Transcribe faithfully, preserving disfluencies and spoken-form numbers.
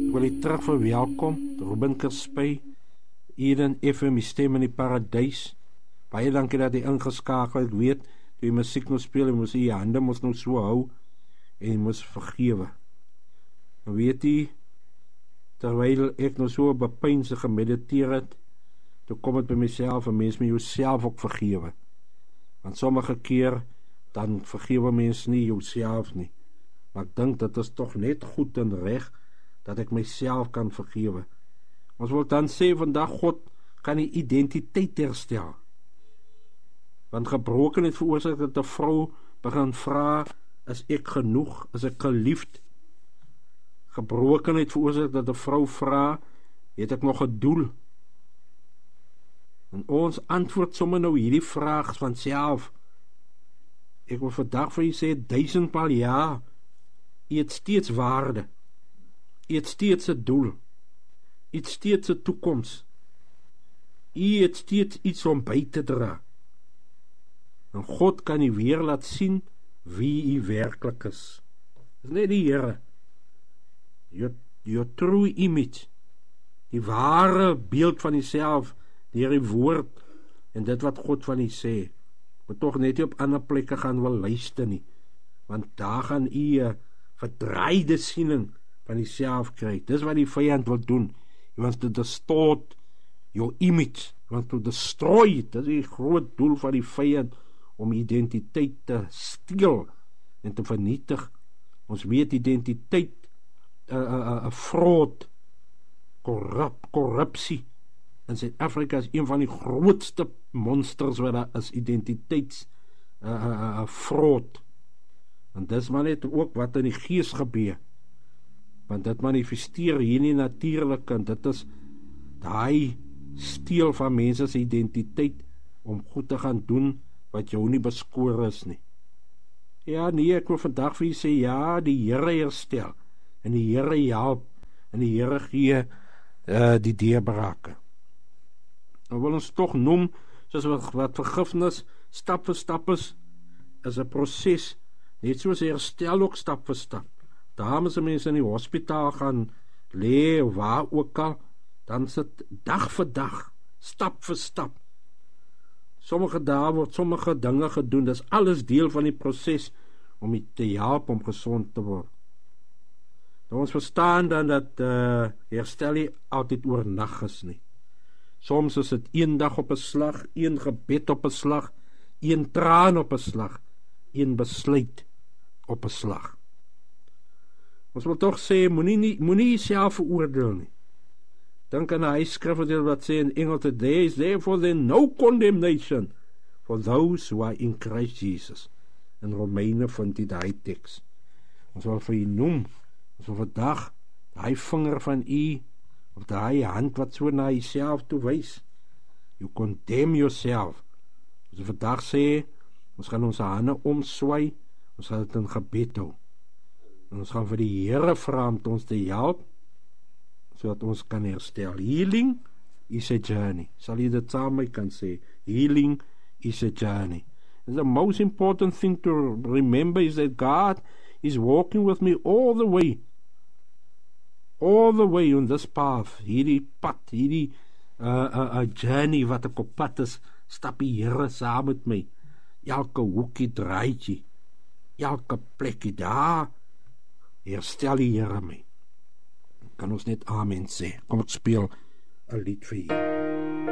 Ek wil u terug verwelkom, Ruben Kerspy, Eden F M, die stem in die paradys. Baie dankie dat jy ingeskakel het. Ek weet, toe jy musiek nou speel, jy moes jy hande moes nou so hou, en jy moes vergewe. Nou weet jy, terwyl ek nou so bepynse gemediteer het, toe kom het by myself, en mens moet jouself ook vergewe. Want sommige keer, dan vergewe mens nie jouself nie. Maar ek dink, dit is toch net goed en reg, dat ek myself kan vergewe. Ons wil dan sê, vandag God kan die identiteit herstel. Want gebrokenheid veroorsaak dat 'n vrou begin vra, is ek genoeg, is ek geliefd? Gebrokenheid veroorsaak dat 'n vrou vra, het ek nog 'n doel? En ons antwoord sommer nou hierdie vraag van self. Ek wil vandag vir jy sê, duisendmaal ja, jy het steeds waarde, jy het steeds 'n doel, jy het steeds 'n toekoms, jy het steeds iets om by te dra. En God kan jy weer laat sien wie jy werklik is. Dis net die Here. Your, your true image, die ware beeld van jouself, deur die woord, en dit wat God van jy sê. Maar toch net nie op ander plekke gaan wil luister nie, want daar gaan jy 'n verdraaide siening van jouself kry. Dis wat die vyand wil doen. Hy wants to distort your image, hy wants to destroy it. Dis die groot doel van die vyand, om identiteit te steel en te vernietig. Ons weet identiteit, 'n uh, uh, uh, fraud, korrup, korrupsie in Suid-Afrika is een van die grootste monsters wat daar is, identiteits uh, uh, uh, fraud. En dis maar net ook wat in die gees gebeur, want dit manifesteer hier nie natuurlik, en dit is daai steel van mense se identiteit om goed te gaan doen wat jou nie beskoor is nie. Ja, nee, ek wil vandag vir jy sê, ja, die Here herstel, en die Here help, en die Here gee uh, die deurbrake. Nou wil ons toch noem, soos wat, wat vergifnis stap vir stap is, is 'n proses, net soos herstel ook stap vir stap. Dames en mense in die hospitaal gaan lê, of waar ook al, dan sit dag vir dag, stap vir stap. Sommige dae word sommige dinge gedoen, dis alles deel van die proses, om jy te help om gezond te word. Nou ons verstaan dan dat uh, herstel nie altyd oornag is nie. Soms is dit een dag op 'n slag, een gebed op 'n slag, een traan op 'n slag, een besluit op 'n slag. Ons wil toch sê, moenie moenie jouself veroordeel nie. Dink aan 'n huisskrif wat sê in Engels, there is therefore then no condemnation for those who are in Christ Jesus. In Romeine vind jy daai teks. Ons wil vir jy noem, ons wil vandag daai vinger van u, of daai hand wat so na jouself toe wys, you condemn yourself. Ons wil vandag sê, ons gaan ons hande omswaai, ons gaan dit in gebed hou. En ons gaan vir die Here vra om ons te help, sodat ons kan herstel. Healing is a journey. Sal jy dit saam my kan sê? Healing is a journey. And the most important thing to remember is that God is walking with me all the way. All the way on this path. Hierdie pad, hierdie uh, uh, uh, journey wat ek op pad is, stap die Here saam met my. Elke hoekie, draaitjie, elke plekkie daar, herstel die Here my. Kan ons net amen sê. Kom ek speel 'n lied vir u.